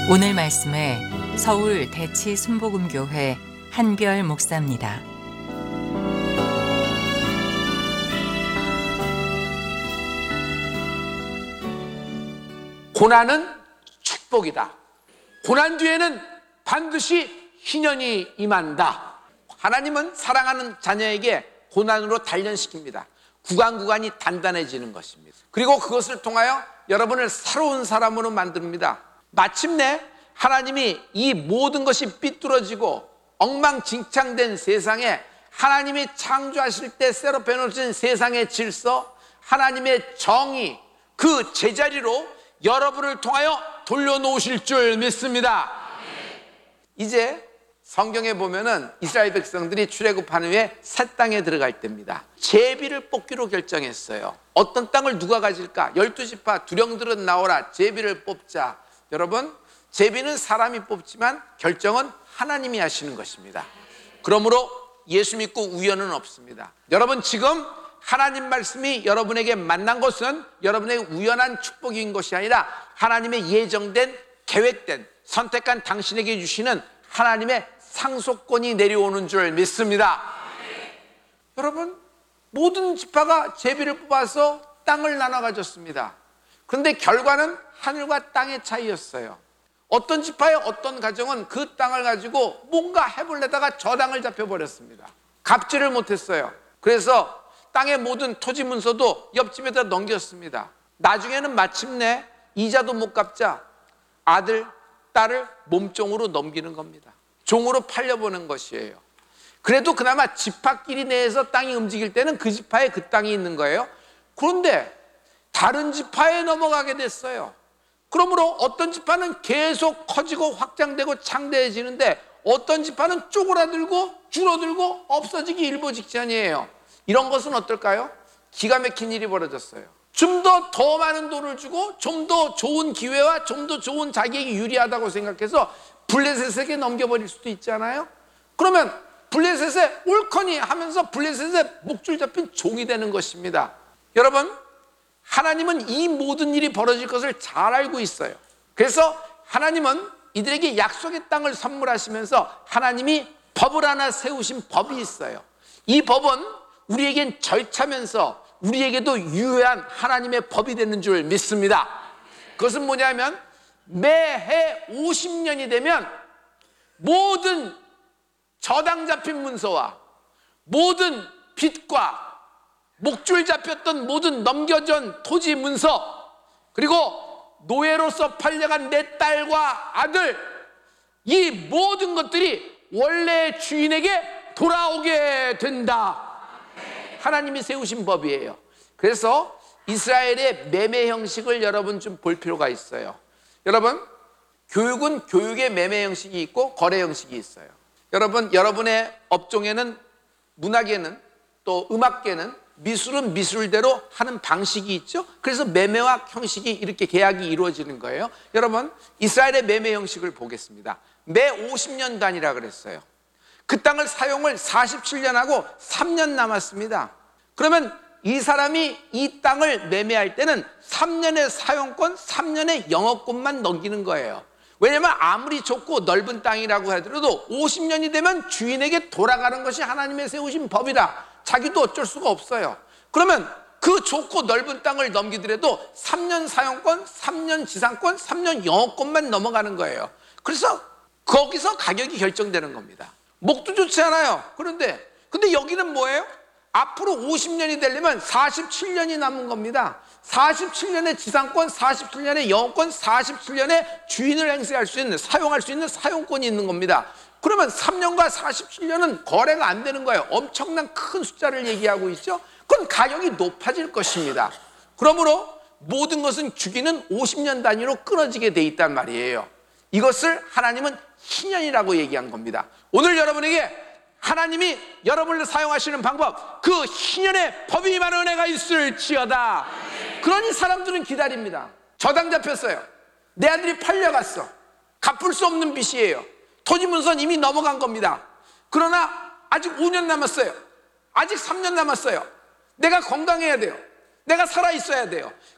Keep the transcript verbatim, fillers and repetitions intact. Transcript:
오늘 말씀에 서울 대치 순복음교회 한별 목사입니다. 고난은 축복이다. 고난 뒤에는 반드시 희년이 임한다. 하나님은 사랑하는 자녀에게 고난으로 단련시킵니다. 구간구간이 단단해지는 것입니다. 그리고 그것을 통하여 여러분을 새로운 사람으로 만듭니다. 마침내 하나님이 이 모든 것이 삐뚤어지고 엉망진창된 세상에 하나님이 창조하실 때 새로 펴놓으신 세상의 질서, 하나님의 정의, 그 제자리로 여러분을 통하여 돌려놓으실 줄 믿습니다. 이제 성경에 보면은 이스라엘 백성들이 출애굽한 후에 새 땅에 들어갈 때입니다. 제비를 뽑기로 결정했어요. 어떤 땅을 누가 가질까? 열두 지파 두령들은 나오라, 제비를 뽑자. 여러분, 제비는 사람이 뽑지만 결정은 하나님이 하시는 것입니다. 그러므로 예수 믿고 우연은 없습니다. 여러분, 지금 하나님 말씀이 여러분에게 만난 것은 여러분의 우연한 축복인 것이 아니라 하나님의 예정된, 계획된, 선택한 당신에게 주시는 하나님의 상속권이 내려오는 줄 믿습니다. 네. 여러분, 모든 지파가 제비를 뽑아서 땅을 나눠 가졌습니다. 그런데 결과는 하늘과 땅의 차이였어요. 어떤 지파의 어떤 가정은 그 땅을 가지고 뭔가 해보려다가 저 땅을 잡혀버렸습니다. 갚지를 못했어요. 그래서 땅의 모든 토지 문서도 옆집에다 넘겼습니다. 나중에는 마침내 이자도 못 갚자 아들, 딸을 몸종으로 넘기는 겁니다. 종으로 팔려보는 것이에요. 그래도 그나마 지파끼리 내에서 땅이 움직일 때는 그 지파에 그 땅이 있는 거예요. 그런데 다른 지파에 넘어가게 됐어요. 그러므로 어떤 지파는 계속 커지고 확장되고 창대해지는데 어떤 지파는 쪼그라들고 줄어들고 없어지기 일보 직전이에요. 이런 것은 어떨까요? 기가 막힌 일이 벌어졌어요. 좀 더 더 많은 돈을 주고 좀 더 좋은 기회와 좀 더 좋은 자기에게 유리하다고 생각해서 블레셋에게 넘겨버릴 수도 있잖아요. 그러면 블레셋에 옳거니 하면서 블레셋에 목줄 잡힌 종이 되는 것입니다. 여러분, 하나님은 이 모든 일이 벌어질 것을 잘 알고 있어요. 그래서 하나님은 이들에게 약속의 땅을 선물하시면서 하나님이 법을 하나 세우신 법이 있어요. 이 법은 우리에겐 절차면서 우리에게도 유효한 하나님의 법이 되는 줄 믿습니다. 그것은 뭐냐면 매해 오십 년이 되면 모든 저당 잡힌 문서와 모든 빚과 목줄 잡혔던 모든 넘겨준 토지 문서, 그리고 노예로서 팔려간 내 딸과 아들, 이 모든 것들이 원래 주인에게 돌아오게 된다. 하나님이 세우신 법이에요. 그래서 이스라엘의 매매 형식을 여러분 좀 볼 필요가 있어요. 여러분, 교육은 교육의 매매 형식이 있고 거래 형식이 있어요. 여러분, 여러분의 업종에는, 문학에는, 또 음악계는, 미술은 미술대로 하는 방식이 있죠. 그래서 매매와 형식이 이렇게 계약이 이루어지는 거예요. 여러분, 이스라엘의 매매 형식을 보겠습니다. 매 오십 년 단위라 그랬어요. 그 땅을 사용을 사십칠 년 하고 삼 년 남았습니다. 그러면 이 사람이 이 땅을 매매할 때는 삼 년의 사용권, 삼 년의 영업권만 넘기는 거예요. 왜냐하면 아무리 좁고 넓은 땅이라고 하더라도 오십 년이 되면 주인에게 돌아가는 것이 하나님의 세우신 법이다. 자기도 어쩔 수가 없어요. 그러면 그 좁고 넓은 땅을 넘기더라도 삼 년 사용권, 삼 년 지상권, 삼 년 영업권만 넘어가는 거예요. 그래서 거기서 가격이 결정되는 겁니다. 목도 좋지 않아요. 그런데 근데 여기는 뭐예요? 앞으로 오십 년이 되려면 사십칠 년이 남은 겁니다. 사십칠 년의 지상권, 사십칠 년의 영업권, 사십칠 년의 주인을 행세할 수 있는, 사용할 수 있는 사용권이 있는 겁니다. 그러면 삼 년과 사십칠 년은 거래가 안 되는 거예요. 엄청난 큰 숫자를 얘기하고 있죠. 그건 가격이 높아질 것입니다. 그러므로 모든 것은 주기는 오십 년 단위로 끊어지게 돼 있단 말이에요. 이것을 하나님은 희년이라고 얘기한 겁니다. 오늘 여러분에게 하나님이 여러분을 사용하시는 방법, 그 희년의 법이 임하는 은혜가 있을지어다. 그러니 사람들은 기다립니다. 저당 잡혔어요. 내 아들이 팔려갔어. 갚을 수 없는 빚이에요. 토지 문서는 이미 넘어간 겁니다. 그러나 아직 오 년 남았어요. 아직 삼 년 남았어요. 내가 건강해야 돼요. 내가 살아있어야 돼요.